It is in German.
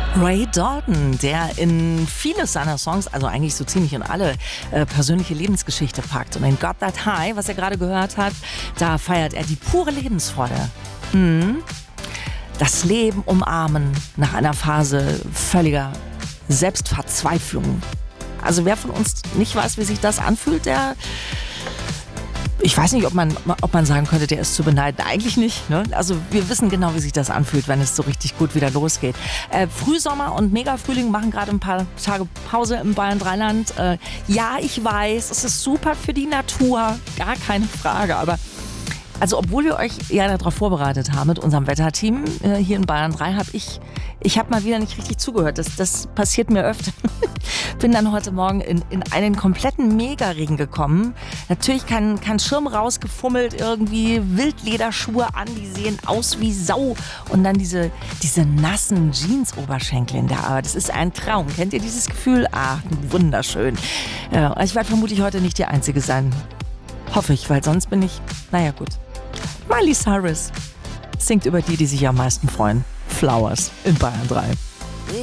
Ray Dalton, der in viele seiner Songs, also eigentlich so ziemlich in alle, persönliche Lebensgeschichte packt. Und in Got That High, was er gerade gehört hat, da feiert er die pure Lebensfreude. Das Leben umarmen nach einer Phase völliger Selbstverzweiflung. Also wer von uns nicht weiß, wie sich das anfühlt, ich weiß nicht, ob man sagen könnte, der ist zu beneiden. Eigentlich nicht. Ne? Also wir wissen genau, wie sich das anfühlt, wenn es so richtig gut wieder losgeht. Frühsommer und Megafrühling machen gerade ein paar Tage Pause im Bayern-Dreiland. Ja, ich weiß, es ist super für die Natur, gar keine Frage. Aber also obwohl wir euch ja darauf vorbereitet haben mit unserem Wetterteam hier in Bayern 3, habe ich habe mal wieder nicht richtig zugehört. Das passiert mir öfter. Bin dann heute Morgen in einen kompletten Megaregen gekommen. Natürlich kein Schirm rausgefummelt, irgendwie Wildlederschuhe an, die sehen aus wie Sau. Und dann diese nassen Jeans-Oberschenkel in der Arbeit. Das ist ein Traum. Kennt ihr dieses Gefühl? Ah, wunderschön. Ich werde vermutlich heute nicht die Einzige sein. Hoffe ich, weil sonst bin ich, naja gut. Miley Cyrus singt über die sich am meisten freuen. Flowers in Bayern 3.